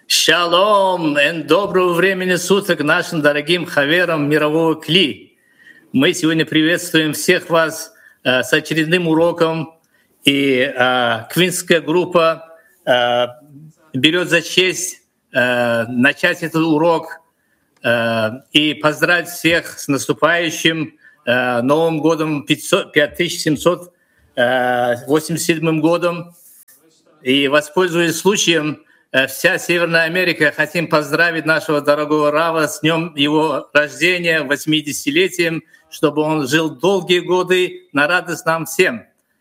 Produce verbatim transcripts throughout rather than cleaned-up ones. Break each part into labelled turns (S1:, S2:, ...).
S1: Шалом и доброго времени суток нашим дорогим хаверам мирового Кли. Мы сегодня приветствуем всех вас э, с очередным уроком. И э, квинская группа э, берет за честь э, начать этот урок э, и поздравить всех с наступающим э, Новым годом пять тысяч семьсот восемьдесят седьмым годом. И, воспользуясь случаем, вся Северная Америка хотим поздравить нашего дорогого Рава с днем его рождения, восьмидесятилетием, чтобы он жил долгие годы на радость нам всем.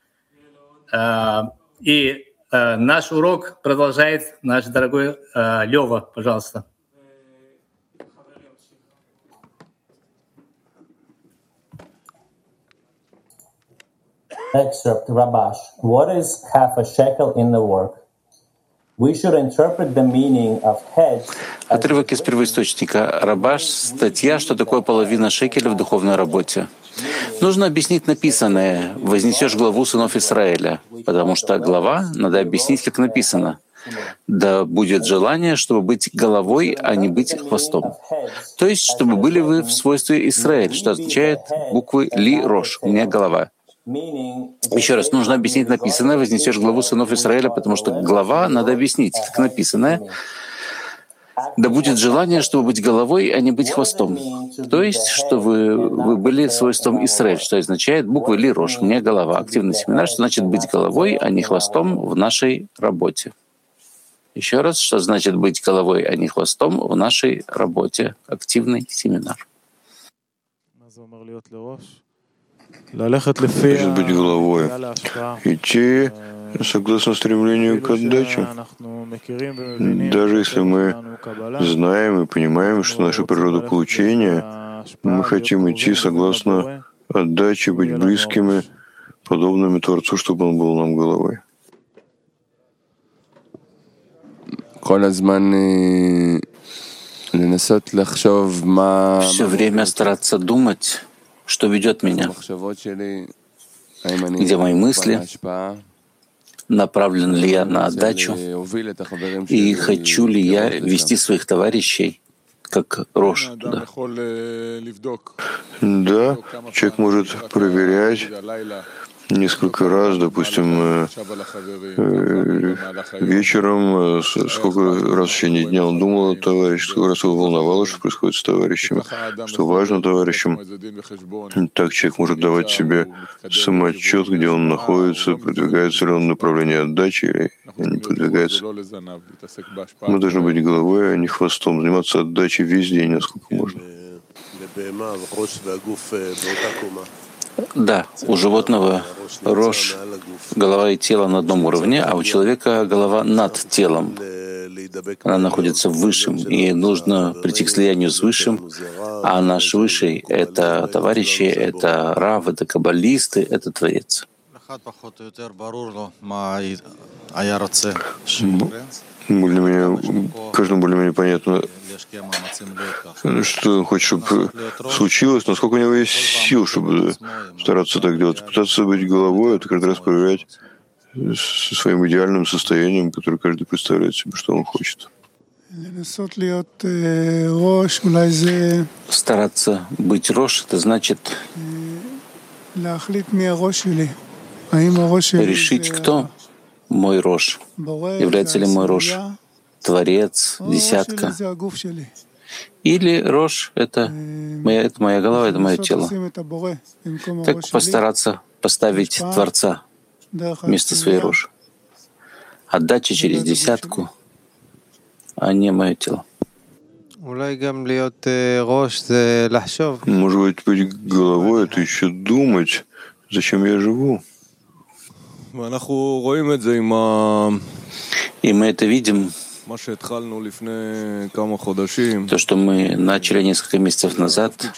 S1: И наш урок продолжает наш дорогой Лёва, пожалуйста.
S2: Excerpt Rabash. What is half a shekel in the work? We should interpret the meaning of hedge.
S3: Отрывок из первоисточника. Рабаш, статья «Что такое половина шекеля в духовной работе». Нужно объяснить написанное «Вознесешь главу сынов Израиля», потому что глава надо объяснить, как написано. Да будет желание, чтобы быть головой, а не быть хвостом. То есть, чтобы были вы в свойстве Израиль, что означает буквы «Ли Рош», «у меня голова». Еще раз, нужно объяснить написанное «Вознесешь главу сынов Израиля», потому что глава надо объяснить, как написанное. Да будет желание, чтобы быть головой, а не быть хвостом. То есть, что вы, вы были свойством Израиль, что означает буквы «Ли Рош», «мне голова». Активный семинар, что значит быть головой, а не хвостом в нашей работе. Еще раз, что значит быть головой, а не хвостом в нашей работе. Активный семинар.
S4: Значит, быть головой, идти согласно стремлению к отдаче. Даже если мы знаем и понимаем, что наша природа получения, мы хотим идти согласно отдаче, быть близкими, подобными Творцу, чтобы Он был нам головой.
S3: Все время стараться думать, что ведет меня, где мои мысли, направлен ли я на отдачу, и хочу ли я вести своих товарищей как Рош туда.
S4: Да, человек может проверять несколько раз, допустим, вечером, сколько раз в течение дня он думал о товарище, сколько раз его волновало, что происходит с товарищем, что важно товарищам. Так человек может давать себе самоотчет, где он находится, продвигается ли он в направлении отдачи или не продвигается. Мы должны быть головой, а не хвостом, заниматься отдачей весь день, насколько можно.
S3: Да, у животного рожь, голова и тело на одном уровне, а у человека голова над телом. Она находится в высшем, и нужно прийти к слиянию с высшим, а наш высший — это товарищи, это рав, это каббалисты, это Творец.
S4: Более-менее, каждому более-менее понятно, что он хочет, чтобы случилось, насколько у него есть сил, чтобы стараться так делать. Пытаться быть головой — это каждый раз проверять со своим идеальным состоянием, которое каждый представляет себе, что он хочет.
S3: Стараться быть Рош — это значит решить, кто мой Рош. Является ли мой Рош Творец, десятка? Или Рош — это моя, это моя голова, это мое тело. Как постараться поставить Творца вместо своей Рош? Отдача через десятку, а не мое тело.
S4: Может быть, быть головой — это еще думать, зачем я живу.
S3: И мы это видим, то, что мы начали несколько месяцев назад.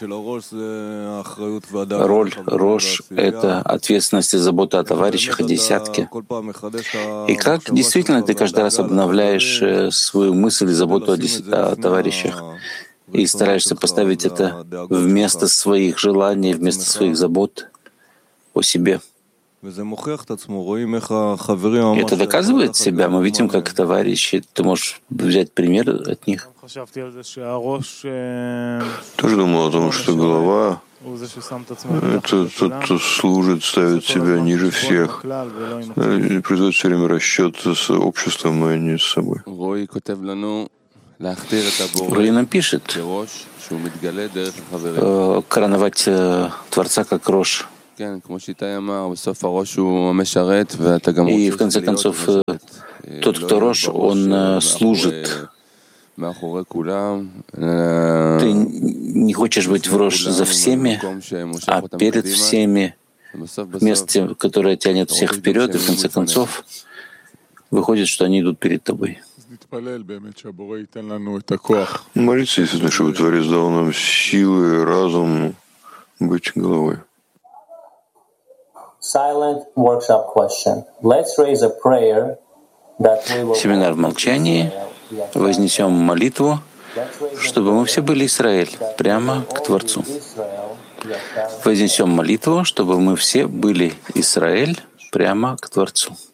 S3: Роль Рош — это ответственность и забота о товарищах, о десятке. И как действительно ты каждый раз обновляешь свою мысль и заботу о, дес... о товарищах и стараешься поставить это вместо своих желаний, вместо своих забот о себе. Это доказывает себя. Мы видим, как товарищи, ты можешь взять пример от них.
S4: Тоже думал о том, что голова — это тот, кто служит, ставит себя ниже всех, и производит все время расчет с обществом, а не с собой.
S3: Руи нам пишет, э, короновать э, Творца как рожь. И в конце концов, э, тот, кто рожь, он э, служит. Ты не хочешь быть в рожь за всеми, а перед всеми, в месте, которое тянет всех вперед, и в конце концов выходит, что они идут перед тобой.
S4: Молиться, действительно, чтобы Творец дал нам силы, разум быть головой.
S2: Silent workshop question. Let's raise a prayer that we will...
S3: Семинар в молчании. Вознесем молитву, чтобы мы все были Израиль, прямо к Творцу. Вознесем молитву, чтобы мы все были Израиль, прямо к Творцу.